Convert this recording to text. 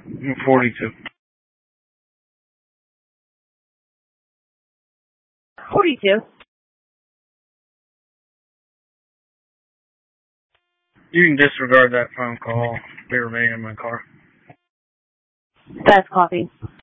42. 42. You can disregard that phone call. They remain in my car. That's copy.